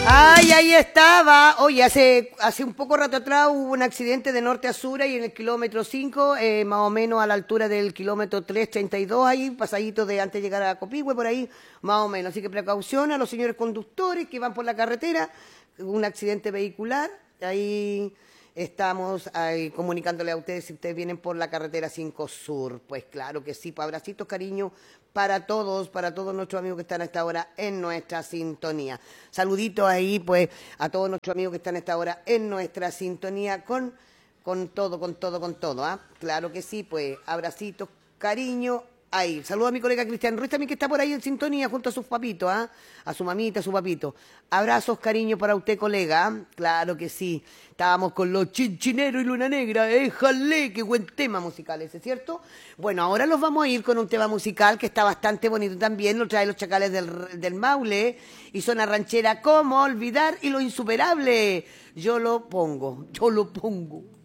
Ay, ahí estaba. Oye, hace un poco rato atrás hubo un accidente de norte a sur y en el kilómetro 5, más o menos a la altura del kilómetro 332, ahí, pasadito de antes de llegar a Copihue, por ahí, más o menos. Así que precaución a los señores conductores que van por la carretera. Un accidente vehicular. Ahí estamos comunicándole a ustedes si ustedes vienen por la carretera 5 Sur. Pues claro que sí, pues abracitos, cariño para todos nuestros amigos que están a esta hora en nuestra sintonía. Saluditos ahí pues a todos nuestros amigos que están a esta hora en nuestra sintonía con todo, ¿ah? Claro que sí, pues abracitos, cariño. Ahí, saludo a mi colega Cristian Ruiz también que está por ahí en sintonía junto a sus papitos, ¿ah? A su mamita, a su papito. Abrazos, cariño para usted, colega, ¿ah? Claro que sí. Estábamos con los Chinchineros y Luna Negra, ¡éjale! ¡Qué buen tema musical ese, ¿cierto? Bueno, ahora los vamos a ir con un tema musical que está bastante bonito también, lo trae los Chacales del Maule y zona ranchera, ¿cómo olvidar? Y lo insuperable. Yo lo pongo.